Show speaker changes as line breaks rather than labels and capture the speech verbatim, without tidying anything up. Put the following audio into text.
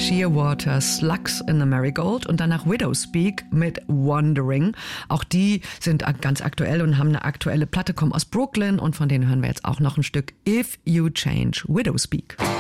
Shearwater, Slugs in the Marigold und danach Widowspeak mit Wandering. Auch die sind ganz aktuell und haben eine aktuelle Platte, kommen aus Brooklyn und von denen hören wir jetzt auch noch ein Stück If You Change. Widowspeak.